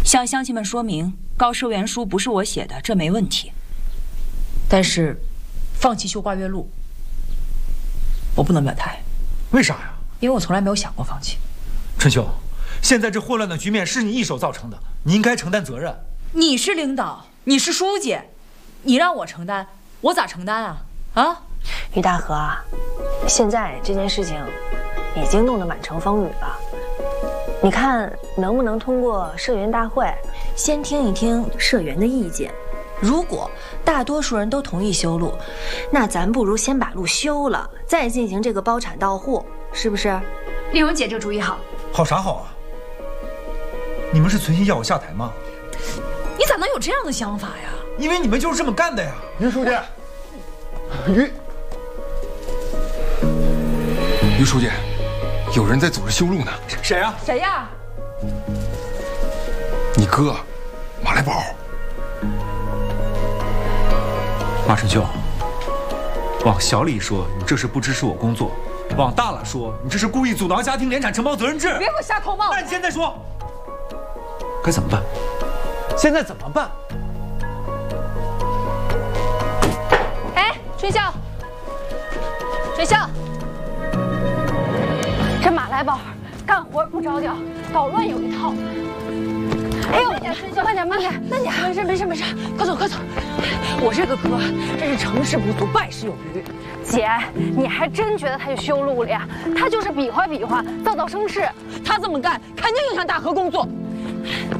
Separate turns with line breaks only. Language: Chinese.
向乡亲们说明，告赦原书不是我写的，这没问题。但是，放弃修挂月录，我不能表态。
为啥呀？
因为我从来没有想过放弃。
春秀，现在这混乱的局面是你一手造成的，你应该承担责任。
你是领导，你是书记，你让我承担，我咋承担啊？啊，
于大河啊，现在这件事情已经弄得满城风雨了。你看能不能通过社员大会，先听一听社员的意见？如果大多数人都同意修路，那咱不如先把路修了，再进行这个包产到户，是不是？
丽蓉姐这主意好。
好啥好啊？你们是存心要我下台吗？
你咋能有这样的想法呀？
因为你们就是这么干的呀。
于书记，于书记，有人在组织修路呢。
谁呀？
谁呀？
你哥，马来宝。
马春秀，往小里说，你这是不支持我工作；往大了说，你这是故意阻挠家庭联产承包责任制。
别给我瞎扣帽子！
那你现在说，该怎么办？现在怎么办？
哎，春笑，春笑，这马来宝干活不着调，捣乱有一套。哎呦，慢点，慢点，没事，快走。我这个哥真是成事不足败事有余。姐，你还真觉得他去修路了呀？他就是比划，造声势。
他这么干肯定影响大河工作。